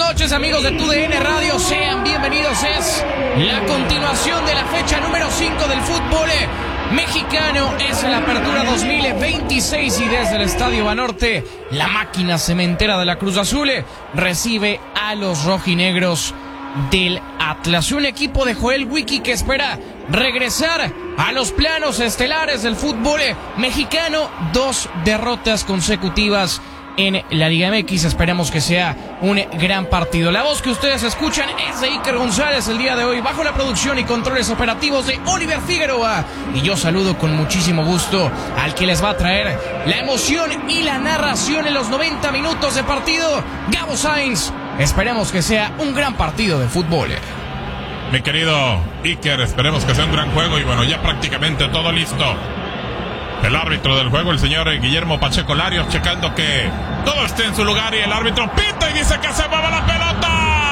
noches, amigos de TUDN Radio, sean bienvenidos. Es la continuación de la fecha número 5 del fútbol mexicano. Es la apertura 2026 y desde el Estadio Banorte, la máquina cementera de la Cruz Azul recibe a los rojinegros del Atlas. Un equipo de Joel Wiki que espera regresar a los planos estelares del fútbol mexicano. 2 derrotas consecutivas en la Liga MX. Esperemos que sea un gran partido. La voz que ustedes escuchan es de Iker González el día de hoy, bajo la producción y controles operativos de Oliver Figueroa. Y yo saludo con muchísimo gusto al que les va a traer la emoción y la narración en los 90 minutos de partido, Gabo Sainz. Esperemos que sea un gran partido de fútbol. Mi querido Iker, esperemos que sea un gran juego y bueno, ya prácticamente todo listo. El árbitro del juego, el señor Guillermo Pacheco Larios, checando que todo esté en su lugar y el árbitro pita y dice que se mueva la pelota.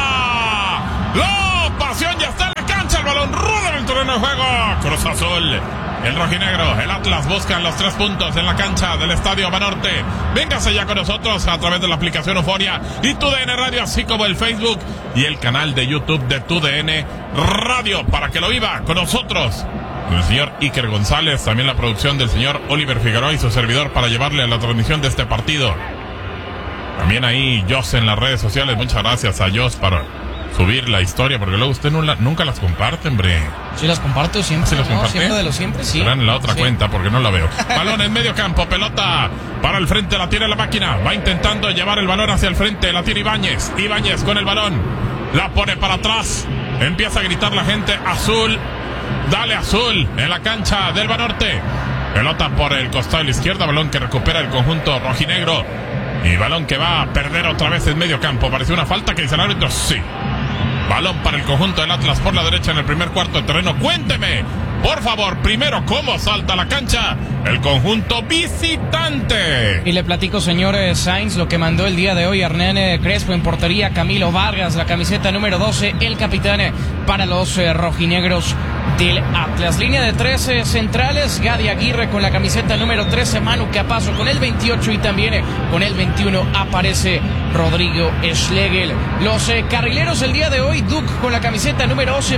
La pasión ya está en la cancha, el balón rueda en el terreno de juego. Cruz Azul, el rojinegro, el Atlas buscan los 3 puntos en la cancha del Estadio Banorte. Véngase ya con nosotros a través de la aplicación Euforia y TUDN Radio, así como el Facebook y el canal de YouTube de TUDN Radio, para que lo viva con nosotros. El señor Iker González, también la producción del señor Oliver Figueroa y su servidor para llevarle a la transmisión de este partido. También ahí Jos en las redes sociales, muchas gracias a Jos para subir la historia, porque luego usted nunca las comparte, hombre. Sí las comparto siempre. ¿Sí las comparte? Siempre de lo siempre, sí. Será en la otra cuenta porque no la veo. Balón en medio campo, pelota para el frente, la tiene la máquina, va intentando llevar el balón hacia el frente, la tiene Ibáñez. Ibáñez con el balón, la pone para atrás, empieza a gritar la gente, azul. Dale azul en la cancha del Banorte. Pelota por el costado de la izquierda, balón que recupera el conjunto rojinegro. Y balón que va a perder otra vez en medio campo. Parece una falta que dice el árbitro, sí. Balón para el conjunto del Atlas por la derecha en el primer cuarto de terreno. Cuénteme, por favor, primero cómo salta a la cancha el conjunto visitante. Y le platico, señor Sainz, lo que mandó el día de hoy Hernán Crespo en portería, Camilo Vargas, la camiseta número 12, el capitán para los rojinegros del Atlas. Línea de 13 centrales, Gadi Aguirre con la camiseta número 13, Manu Capazo con el 28 y también con el 21 aparece Rodrigo Schlegel. Los carrileros el día de hoy, Duke con la camiseta número 11,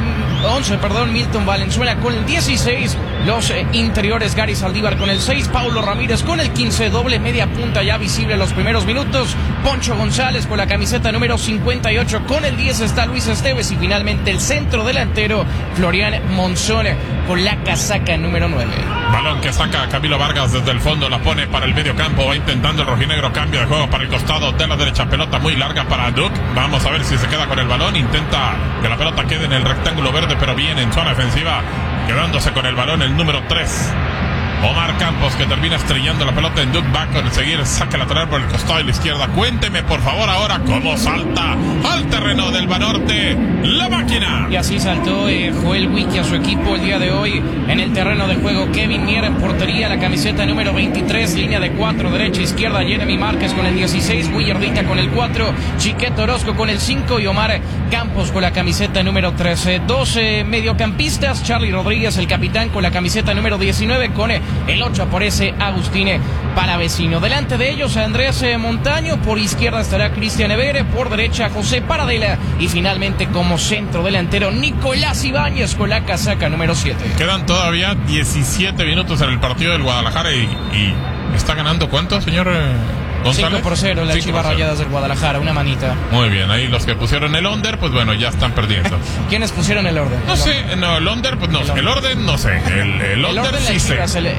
Milton Valenzuela con el 16, los interiores Gary Saldívar con el 6, Paulo Ramírez con el 15, doble media punta ya visible en los primeros minutos, Poncho González con la camiseta número 58, con el 10 está Luis Esteves y finalmente el centro delantero Florian Monzón con la casaca número 9. Balón que saca Camilo Vargas desde el fondo, la pone para el medio campo, va intentando el rojinegro, cambio de juego para el costado de la derecha, pelota muy larga para Duke, vamos a ver si se queda con el balón, intenta que la pelota quede en el rectángulo verde, pero bien en zona defensiva, quedándose con el balón el número 3. Omar Campos, que termina estrellando la pelota en Duke, va a conseguir saque lateral por el costado de la izquierda. Cuénteme por favor ahora cómo salta al terreno del Banorte la máquina. Y así saltó Joel Wiki a su equipo el día de hoy en el terreno de juego. Kevin Mier en portería, la camiseta número 23, línea de 4, derecha, izquierda, Jeremy Márquez con el 16, Willardita con el 4, Chiquete Orozco con el 5 y Omar Campos con la camiseta número 13. 12 mediocampistas, Charlie Rodríguez, el capitán, con la camiseta número 19, con el 8 aparece Agustín Palavecino. Delante de ellos Andrés Montaño, por izquierda estará Cristian Evere, por derecha José Paradela y finalmente como centro delantero Nicolás Ibáñez con la casaca número 7. Quedan todavía 17 minutos en el partido del Guadalajara y está ganando ¿cuánto, señor González? 5-0 las Chivas Rayadas del Guadalajara, una manita. Muy bien, ahí los que pusieron el under, pues bueno, ya están perdiendo. ¿Quiénes pusieron el orden? No sé, no, el under, pues no, el orden no sé, el under sí sé.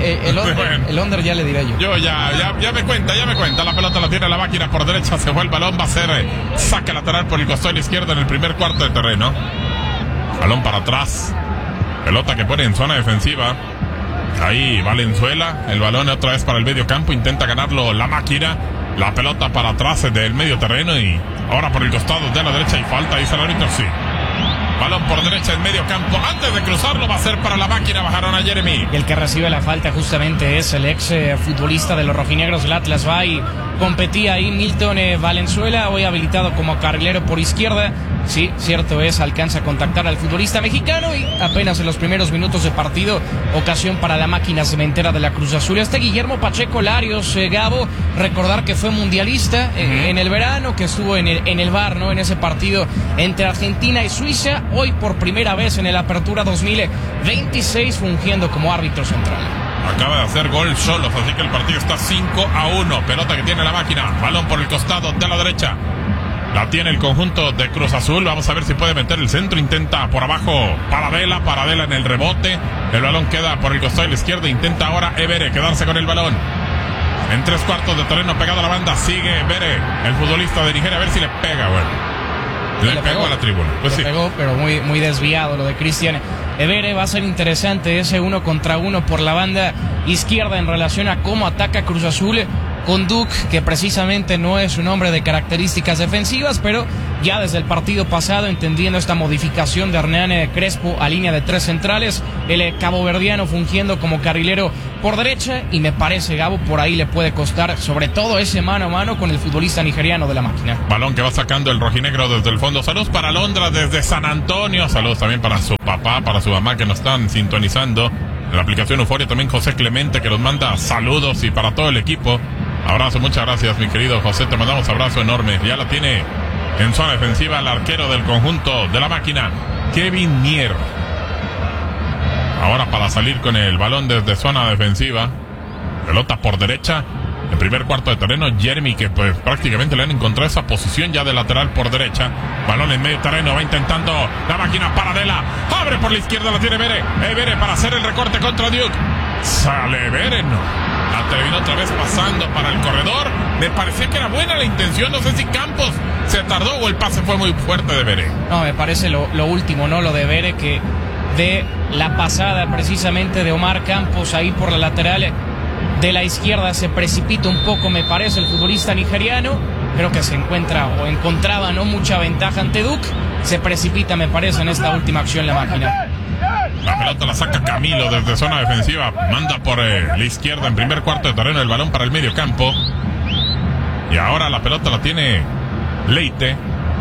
El under ya le diré yo. Yo ya me cuenta, la pelota la tiene la máquina por derecha, se fue el balón, va a ser saque lateral por el costado de la izquierda en el primer cuarto de terreno. Balón para atrás, pelota que pone en zona defensiva. Ahí Valenzuela, el balón otra vez para el medio campo, intenta ganarlo la máquina, la pelota para atrás del medio terreno y ahora por el costado de la derecha y falta, dice el árbitro, sí. Balón por derecha en medio campo. Antes de cruzarlo va a ser para la máquina. Bajaron a Jeremy. Y el que recibe la falta justamente es el ex futbolista de los rojinegros del Atlas. Va y competía ahí Milton Valenzuela, hoy habilitado como carrilero por izquierda. Sí, cierto es, alcanza a contactar al futbolista mexicano y apenas en los primeros minutos de partido, ocasión para la máquina cementera de la Cruz Azul. Guillermo Pacheco Larios, Gabo, recordar que fue mundialista en el verano, que estuvo en el VAR, ¿no? En ese partido entre Argentina y Suiza, hoy por primera vez en el Apertura 2026 fungiendo como árbitro central. Acaba de hacer gol solos, así que el partido está 5-1. Pelota que tiene la máquina, balón por el costado de la derecha. La tiene el conjunto de Cruz Azul. Vamos a ver si puede meter el centro. Intenta por abajo Paradela en el rebote. El balón queda por el costado de la izquierda. Intenta ahora Evere quedarse con el balón. En 3/4 de terreno pegado a la banda. Sigue Evere, el futbolista de Nigeria. A ver si le pega, bueno. Le pegó a la tribuna. Pues sí. Pegó, pero muy desviado lo de Cristian Evere. Va a ser interesante ese 1 contra 1 por la banda izquierda en relación a cómo ataca Cruz Azul con Duke, que precisamente no es un hombre de características defensivas, pero ya desde el partido pasado, entendiendo esta modificación de Hernán Crespo a línea de 3 centrales, el caboverdiano fungiendo como carrilero por derecha, y me parece, Gabo, por ahí le puede costar, sobre todo ese mano a mano con el futbolista nigeriano de la máquina. Balón que va sacando el rojinegro desde el fondo. Saludos para Londra desde San Antonio. Saludos también para su papá, para su mamá que nos están sintonizando. En la aplicación Euforia también José Clemente que nos manda saludos, y para todo el equipo. Abrazo, muchas gracias mi querido José, te mandamos abrazo enorme. Ya la tiene en zona defensiva el arquero del conjunto de la máquina, Kevin Mier. Ahora para salir con el balón desde zona defensiva. Pelota por derecha. En primer cuarto de terreno, Jeremy, que pues prácticamente le han encontrado esa posición ya de lateral por derecha. Balón en medio terreno, va intentando la máquina Paradela. Abre por la izquierda, la tiene Evere. Evere para hacer el recorte contra Duke. Sale Evere, no. La terminó otra vez pasando para el corredor. Me parecía que era buena la intención. No sé si Campos se tardó o el pase fue muy fuerte de Evere. No, me parece lo último, ¿no? Lo de Evere, que de la pasada precisamente de Omar Campos ahí por la lateral de la izquierda se precipita un poco, me parece, el futbolista nigeriano. Creo que se encuentra o encontraba no mucha ventaja ante Duke. Se precipita, me parece, en esta última acción la máquina. La pelota la saca Camilo desde zona defensiva. Manda por la izquierda en primer cuarto de terreno el balón para el medio campo. Y ahora la pelota la tiene Leite.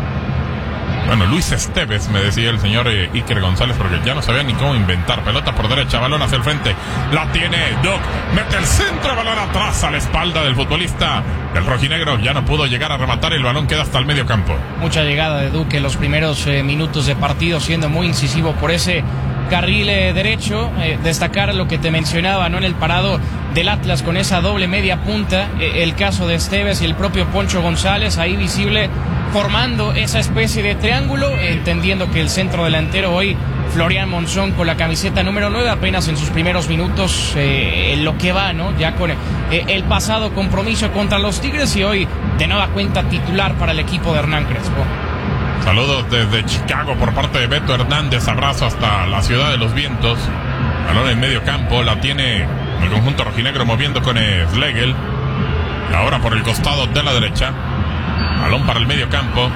Bueno, Luis Esteves, me decía el señor Iker González, porque ya no sabía ni cómo inventar. Pelota por derecha, balón hacia el frente. La tiene Duke, mete el centro, balón atrás a la espalda del futbolista del rojinegro. Ya no pudo llegar a rematar, el balón queda hasta el medio campo. Mucha llegada de Duke en los primeros minutos de partido, siendo muy incisivo por ese carril derecho. Destacar lo que te mencionaba, ¿no? En el parado del Atlas con esa doble media punta, el caso de Esteves y el propio Poncho González ahí visible, formando esa especie de triángulo, entendiendo que el centro delantero hoy, Florian Monzón, con la camiseta número 9, apenas en sus primeros minutos, en lo que va, ¿no? Ya con el pasado compromiso contra los Tigres, y hoy de nueva cuenta titular para el equipo de Hernán Crespo. Saludos desde Chicago por parte de Beto Hernández, abrazo hasta la ciudad de los vientos. Balón en medio campo, la tiene el conjunto rojinegro moviendo con Schlegel. Ahora por el costado de la derecha. Balón para el medio campo.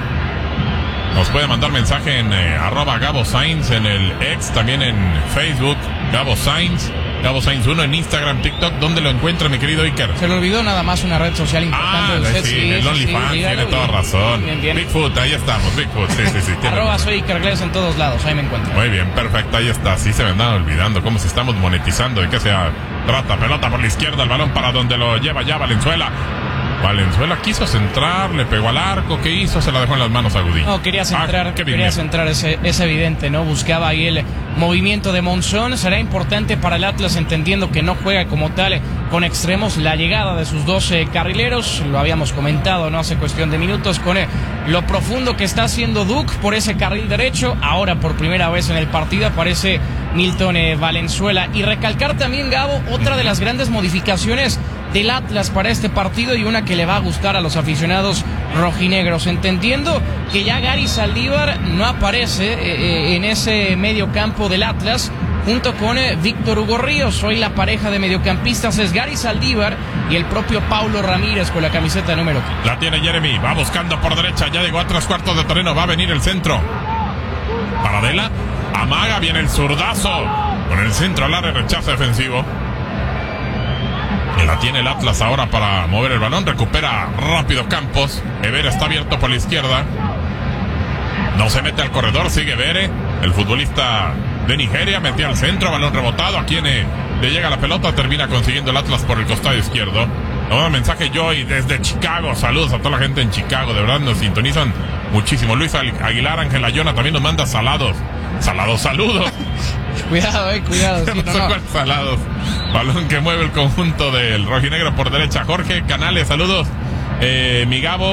Nos puede mandar mensaje en arroba Gabo Sainz en el X, también en Facebook, Gabo Sainz 1 en Instagram, TikTok. ¿Dónde lo encuentra mi querido Iker? Se le olvidó nada más una red social importante. Sí, el OnlyFans, tiene toda razón. Bien. Bigfoot, ahí estamos, Bigfoot, sí. Arroba soy Iker Gles en todos lados, ahí me encuentro. Muy bien, perfecto, ahí está. Sí se me andan olvidando cómo se estamos monetizando, de qué se trata. Pelota por la izquierda, el balón para donde lo lleva ya Valenzuela. Valenzuela quiso centrar, le pegó al arco, ¿qué hizo? Se la dejó en las manos a Gudiño. No, quería centrar, es evidente, ¿no? Buscaba ahí el movimiento de Monzón. Será importante para el Atlas, entendiendo que no juega como tal con extremos, la llegada de sus 12 carrileros. Lo habíamos comentado, ¿no? Hace cuestión de minutos, con lo profundo que está haciendo Duke por ese carril derecho. Ahora por primera vez en el partido aparece Milton Valenzuela. Y recalcar también, Gabo, otra de las grandes modificaciones del Atlas para este partido, y una que le va a gustar a los aficionados rojinegros, entendiendo que ya Gary Saldívar no aparece en ese medio campo del Atlas, junto con Víctor Hugo Ríos. Hoy la pareja de mediocampistas es Gary Saldívar y el propio Paulo Ramírez con la camiseta número 15. La tiene Jeremy, va buscando por derecha, ya llegó a 3/4 de terreno, va a venir el centro. Paradela, amaga, viene el zurdazo con el centro al área, rechazo defensivo. Y la tiene el Atlas ahora para mover el balón, recupera rápido Campos. Evere está abierto por la izquierda. No se mete al corredor, sigue Evere, el futbolista de Nigeria, metió al centro, balón rebotado, a quien le llega la pelota, termina consiguiendo el Atlas por el costado izquierdo. Un mensaje Joy desde Chicago, saludos a toda la gente en Chicago, de verdad nos sintonizan muchísimo. Luis Aguilar, Ángel Ayona también nos manda saludos. Cuidado, cuidado. Sí, no sé cuál salados. Balón que mueve el conjunto del rojinegro por derecha. Jorge Canales, saludos. Mi Gabo,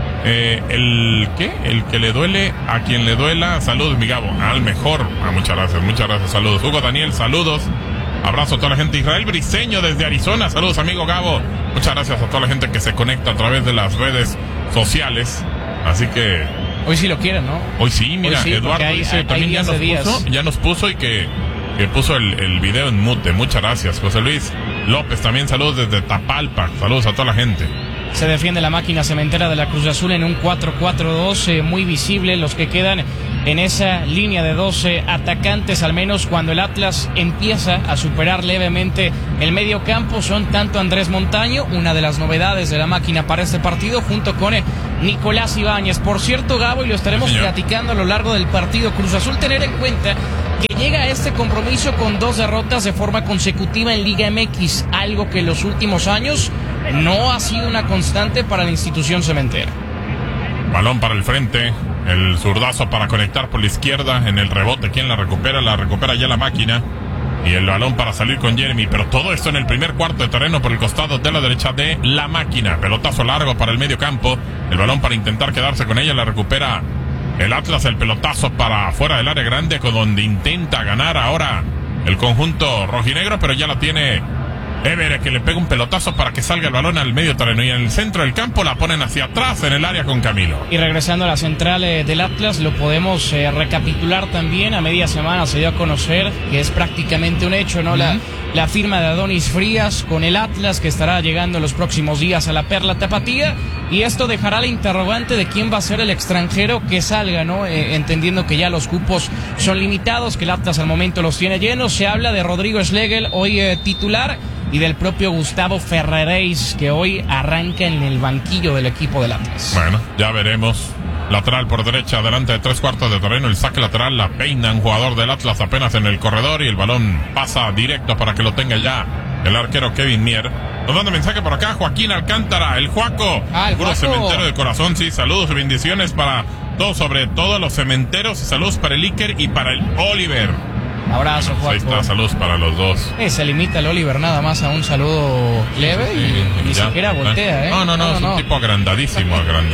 el que le duele a quien le duela, saludos mi Gabo, al mejor. Muchas gracias, saludos. Hugo Daniel, saludos. Abrazo a toda la gente. Israel Briseño desde Arizona, saludos amigo Gabo. Muchas gracias a toda la gente que se conecta a través de las redes sociales. Así que hoy sí lo quieren, ¿no? Hoy sí, mira, sí, Eduardo dice también ya nos puso y que puso el video en mute. Muchas gracias. José Luis López también, saludos desde Tapalpa. Saludos a toda la gente. Se defiende la máquina cementera de la Cruz Azul en un 4-4-2 muy visible. Los que quedan en esa línea de 12 atacantes, al menos cuando el Atlas empieza a superar levemente el medio campo, son tanto Andrés Montaño, una de las novedades de la máquina para este partido, junto con Nicolás Ibáñez. Por cierto, Gabo, y lo estaremos platicando a lo largo del partido, Cruz Azul tener en cuenta que llega a este compromiso con 2 derrotas de forma consecutiva en Liga MX, algo que en los últimos años no ha sido una constante para la institución cementera. Balón para el frente, el zurdazo para conectar por la izquierda, en el rebote, ¿quién la recupera? La recupera ya la máquina. Y el balón para salir con Jeremy, pero todo esto en el primer cuarto de terreno por el costado de la derecha de la máquina. Pelotazo largo para el medio campo, el balón para intentar quedarse con ella, la recupera el Atlas, el pelotazo para fuera del área grande, con donde intenta ganar ahora el conjunto rojinegro, pero ya la tiene Evere, que le pega un pelotazo para que salga el balón al medio terreno, y en el centro del campo la ponen hacia atrás en el área con Camilo. Y regresando a la central del Atlas, lo podemos recapitular también. A media semana se dio a conocer que es prácticamente un hecho, ¿no? La firma de Adonis Frías con el Atlas, que estará llegando en los próximos días a la Perla Tapatía, y esto dejará la interrogante de quién va a ser el extranjero que salga, ¿no? Entendiendo que ya los cupos son limitados, que el Atlas al momento los tiene llenos. Se habla de Rodrigo Schlegel, hoy titular, y del propio Gustavo Ferrereis, que hoy arranca en el banquillo del equipo del Atlas. Bueno, ya veremos. Lateral por derecha, delante de 3/4 de terreno, el saque lateral, la peina un jugador del Atlas apenas en el corredor, y el balón pasa directo para que lo tenga ya el arquero Kevin Mier. Nos manda mensaje por acá Joaquín Alcántara, el Juaco. El puro Juaco. Cementero de corazón, sí, saludos y bendiciones para todos, sobre todo los cementeros, y saludos para el Iker y para el Oliver. Abrazo, Juaco. Ahí está, saludos para los dos. Se limita el Oliver nada más a un saludo leve y ni siquiera voltea, No, es un tipo agrandadísimo.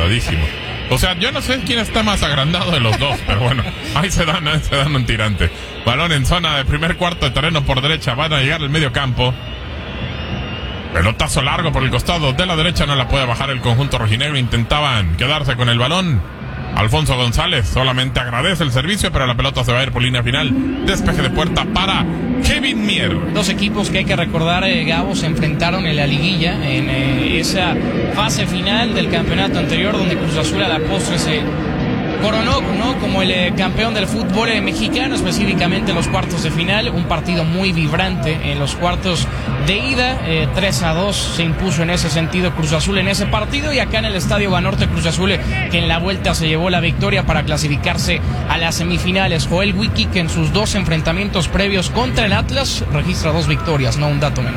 O sea, yo no sé quién está más agrandado de los dos, pero bueno, ahí se dan un tirante. Balón en zona de primer cuarto de terreno por derecha, van a llegar al medio campo. Pelotazo largo por el costado de la derecha, no la puede bajar el conjunto rojinegro, intentaban quedarse con el balón. Alfonso González solamente agradece el servicio, pero la pelota se va a ir por línea final. Despeje de puerta para Kevin Mier. Dos equipos que hay que recordar, Gabo, se enfrentaron en la liguilla, en esa fase final del campeonato anterior, donde Cruz Azul a la postre se coronó, ¿no?, como el campeón del fútbol mexicano, específicamente en los cuartos de final. Un partido muy vibrante en los cuartos de ida, 3-2 se impuso en ese sentido Cruz Azul en ese partido, y acá en el Estadio Banorte Cruz Azul, que en la vuelta se llevó la victoria para clasificarse a las semifinales. Joel Wiki, que en sus 2 enfrentamientos previos contra el Atlas registra 2 victorias, no un dato menor.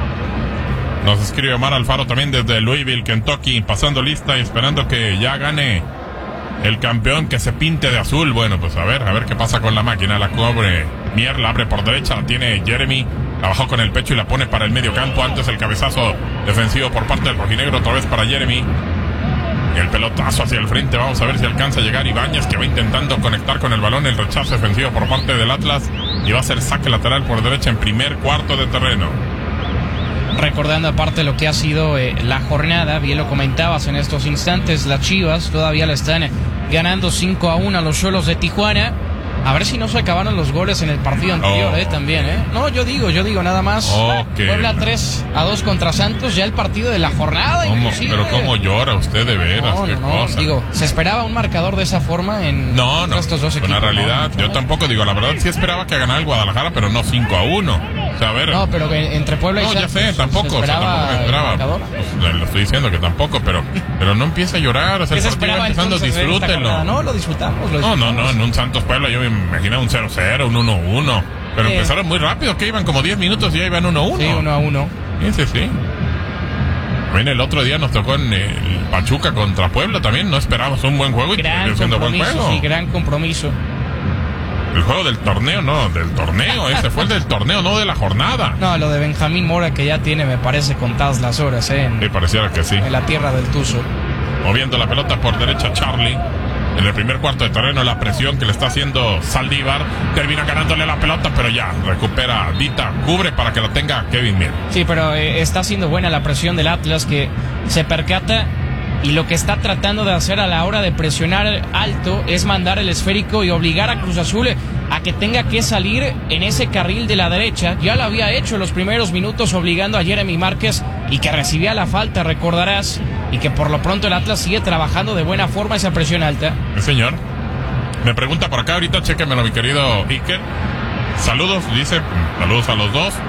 Nos escribe Omar Alfaro también desde Louisville, Kentucky, pasando lista y esperando que ya gane el campeón, que se pinte de azul. Bueno, pues a ver qué pasa con la máquina. La cobre Mier, la abre por derecha, la tiene Jeremy, la bajó con el pecho y la pone para el medio campo. Antes el cabezazo defensivo por parte del rojinegro, otra vez para Jeremy. Y el pelotazo hacia el frente, vamos a ver si alcanza a llegar Ibáñez, que va intentando conectar con el balón. El rechazo defensivo por parte del Atlas, y va a ser saque lateral por derecha en primer cuarto de terreno. Recordando aparte lo que ha sido la jornada, bien lo comentabas en estos instantes, las Chivas todavía le están ganando 5-1 a los Xolos de Tijuana. A ver si no se acabaron los goles en el partido anterior, también, No, yo digo nada más. Okay. Puebla 3-2 contra Santos, ya el partido de la jornada. Pero cómo llora usted de veras, qué cosa. Digo, ¿se esperaba un marcador de esa forma en estos dos equipos? En realidad, yo tampoco digo, la verdad sí esperaba que ganara el Guadalajara, pero no 5-1. O sea, a ver. No, pero entre Puebla y Santos. No, ya sé, tampoco. ¿Se esperaba me esperaba. Pues, le estoy diciendo que tampoco, pero no empiece a llorar. O sea, el partido va empezando, disfrútenlo. No, lo disfrutamos. No, en un Santos Puebla yo me imaginaba un 0-0, un 1-1. Pero empezaron muy rápido, que iban como 10 minutos y ya iban 1-1. Sí, 1-1. Sí. Bueno, el otro día nos tocó en el Pachuca contra Puebla también. No esperábamos un buen juego y terminó siendo buen juego. Sí, gran compromiso. El juego del torneo, ese fue el del torneo, no de la jornada. No, lo de Benjamín Mora que ya tiene, me parece, contadas las horas, Sí, pareciera que sí. En la tierra del Tuzo. Moviendo la pelota por derecha Charlie. En el primer cuarto de terreno, la presión que le está haciendo Saldívar. Termina ganándole la pelota, pero ya recupera Dita, cubre para que la tenga Kevin Mier. Sí, pero está siendo buena la presión del Atlas, que se percata y lo que está tratando de hacer a la hora de presionar alto es mandar el esférico y obligar a Cruz Azul a que tenga que salir en ese carril de la derecha. Ya lo había hecho en los primeros minutos obligando a Jeremy Márquez y que recibía la falta, recordarás, y que por lo pronto el Atlas sigue trabajando de buena forma esa presión alta. Sí, señor. Me pregunta por acá ahorita, chéquemelo mi querido Iker. Saludos, dice, saludos a los dos.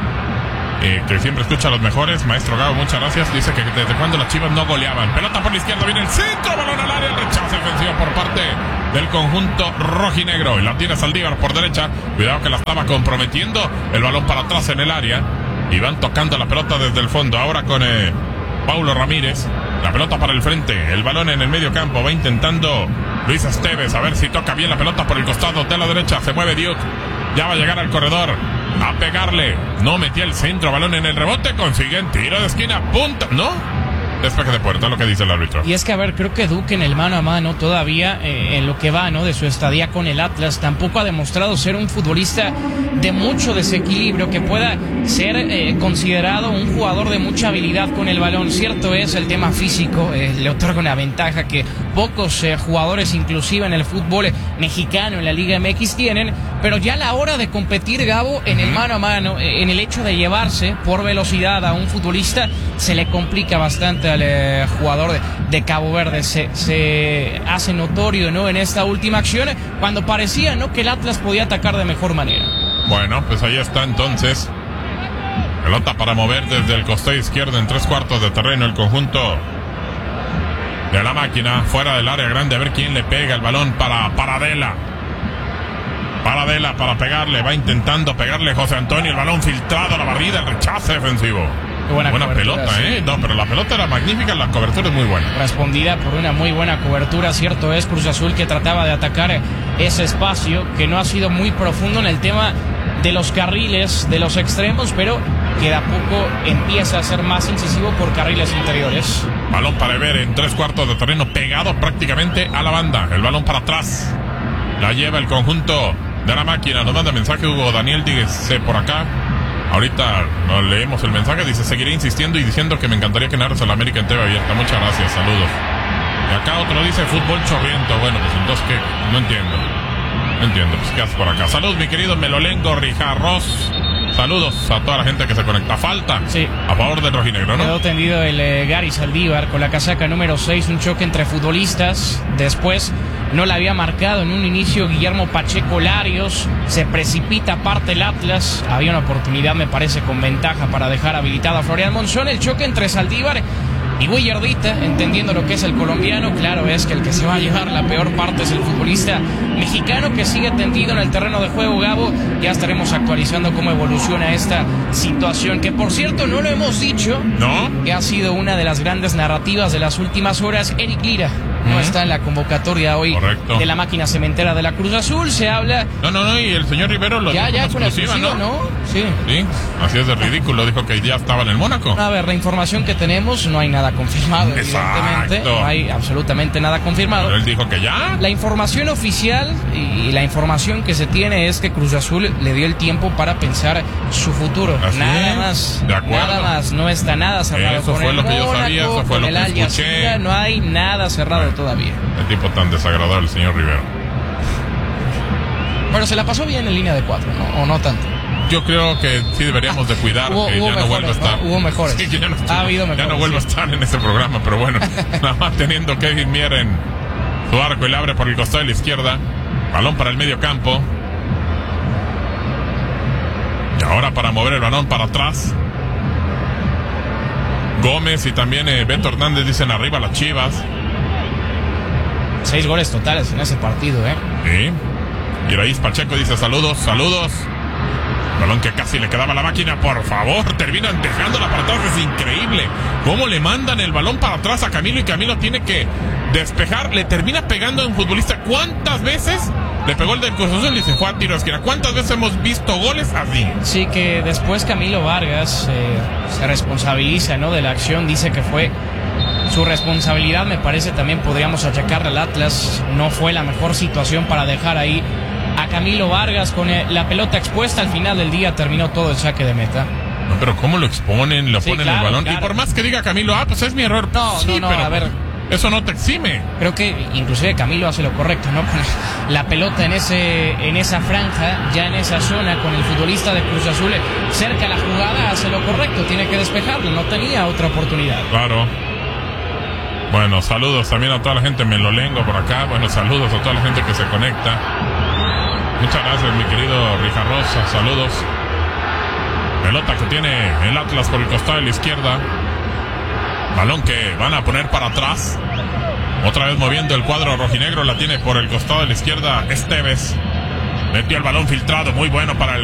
Que siempre escucha a los mejores. Maestro Gabo, muchas gracias. Dice que desde cuando las Chivas no goleaban. Pelota por la izquierda, viene el centro, balón al área, el rechazo ofensivo por parte del conjunto rojinegro. Y la tiene Saldívar por derecha. Cuidado que la estaba comprometiendo. El balón para atrás en el área. Y van tocando la pelota desde el fondo. Ahora con Paulo Ramírez. La pelota para el frente. El balón en el medio campo. Va intentando Luis Esteves. A ver si toca bien la pelota por el costado de la derecha. Se mueve Duke. Ya va a llegar al corredor a pegarle. No metía el centro, balón en el rebote. Consiguen tiro de esquina, punta. No, despeje de puerta, lo que dice el árbitro. Y es que, a ver, creo que Duque en el mano a mano todavía, en lo que va, ¿no?, de su estadía con el Atlas, tampoco ha demostrado ser un futbolista de mucho desequilibrio, que pueda ser considerado un jugador de mucha habilidad con el balón. Cierto es, el tema físico le otorga una ventaja que pocos jugadores, inclusive en el fútbol mexicano, en la Liga MX, tienen, pero ya a la hora de competir, Gabo, en el mano a mano, en el hecho de llevarse por velocidad a un futbolista, se le complica bastante al jugador de Cabo Verde. Se hace notorio, ¿no?, en esta última acción, cuando parecía, ¿no?, que el Atlas podía atacar de mejor manera. Bueno, pues ahí está entonces. Pelota para mover desde el costado izquierdo en 3/4 de terreno el conjunto de la máquina, fuera del área grande, a ver quién le pega el balón para Paradela. Paradela para pegarle, va intentando pegarle José Antonio, el balón filtrado a la barrida, el rechazo defensivo. Qué buena pelota, sí. No, pero la pelota era magnífica, la cobertura es muy buena. Respondida por una muy buena cobertura, cierto es, Cruz Azul que trataba de atacar ese espacio, que no ha sido muy profundo en el tema de los carriles, de los extremos, pero que de a poco empieza a ser más incisivo por carriles interiores. Balón para Ever en 3/4 de terreno, pegado prácticamente a la banda. El balón para atrás. La lleva el conjunto de la máquina. Nos manda mensaje Hugo Daniel, dígase por acá. Ahorita nos leemos el mensaje. Dice, seguiré insistiendo y diciendo que me encantaría que narres a la América en TV abierta. Muchas gracias, saludos. Y acá otro dice fútbol chorriento. Bueno, pues entonces, ¿qué? No entiendo, pues ¿qué haces por acá? Saludos, mi querido Melolengo Rijarros. Saludos a toda la gente que se conecta. Falta, sí, a favor del rojinegro, ¿no? Quedó tendido el Gary Saldívar con la casaca número 6, un choque entre futbolistas. Después no la había marcado en un inicio Guillermo Pacheco Larios. Se precipita aparte el Atlas. Había una oportunidad, me parece, con ventaja para dejar habilitado a Florian Monzón. El choque entre Saldívar y Willardita, entendiendo lo que es el colombiano. Claro es que el que se va a llevar la peor parte es el futbolista mexicano, que sigue tendido en el terreno de juego, Gabo. Ya estaremos actualizando cómo evoluciona esta situación, que por cierto no lo hemos dicho, ¿no?, que ha sido una de las grandes narrativas de las últimas horas. Eric Lira no está en la convocatoria hoy. Correcto. De la máquina cementera de la Cruz Azul. Se habla... No, y el señor Rivero lo dijo ya con la exclusiva, ¿no? Sí, así es de ridículo. Dijo que ya estaba en el Mónaco. A ver, la información que tenemos, no hay nada confirmado. Evidentemente, no hay absolutamente nada confirmado. Pero él dijo que ya. La información oficial y la información que se tiene es que Cruz Azul le dio el tiempo para pensar su futuro. Así nada es. Más. De acuerdo. Nada más. No está nada cerrado. Eso con fue el lo que yo sabía, eso fue lo que escuché. escuché. No hay nada cerrado todavía. El tipo tan desagradable, el señor Rivero. Pero se la pasó bien en línea de 4, ¿no? ¿O no tanto? Yo creo que sí deberíamos de cuidar que ya mejores, no vuelva a estar. Hubo mejores. Sí, que ya no, ha habido mejores. Ya no vuelva a estar en ese programa, pero bueno. Nada más teniendo Kevin Mier en su arco y le abre por el costado de la izquierda. Balón para el medio campo. Y ahora para mover el balón para atrás. Gómez y también Beto Hernández dicen arriba las Chivas. 6 goles totales en ese partido, Sí. Iraíz Pacheco dice saludos. Balón que casi le quedaba a la máquina, por favor, terminan dejándola para atrás, es increíble cómo le mandan el balón para atrás a Camilo y Camilo tiene que despejar, le termina pegando a un futbolista. ¿Cuántas veces le pegó el del Cruz Azul y se fue a tiro de esquina? ¿Cuántas veces hemos visto goles así? Sí, que después Camilo Vargas se responsabiliza, ¿no?, de la acción, dice que fue su responsabilidad. Me parece también podríamos achacarle al Atlas, no fue la mejor situación para dejar ahí a Camilo Vargas con la pelota expuesta. Al final del día terminó todo el saque de meta. No, pero ¿cómo lo exponen? Lo ponen claro, el balón. claro. Y por más que diga Camilo, pues es mi error. No, pero a ver, eso no te exime. creo que inclusive Camilo hace lo correcto, ¿no? Con la pelota en esa franja, ya en esa zona, con el futbolista de Cruz Azul cerca a la jugada, hace lo correcto, tiene que despejarlo, no tenía otra oportunidad. Claro. Bueno, saludos también a toda la gente Melolengo por acá. Bueno, saludos a toda la gente que se conecta. Muchas gracias, mi querido Rijarrosa. Saludos. Pelota que tiene el Atlas por el costado de la izquierda. Balón que van a poner para atrás. Otra vez moviendo el cuadro rojinegro. La tiene por el costado de la izquierda Esteves. Metió el balón filtrado. Muy bueno para el